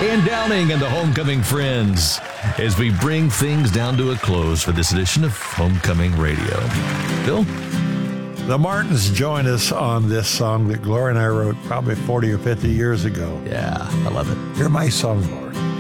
Ian Downing and the Homecoming Friends as we bring things down to a close for this edition of Homecoming Radio. Bill? The Martins join us on this song that Gloria and I wrote probably 40 or 50 years ago. Yeah, I love it. You're my song, Lord.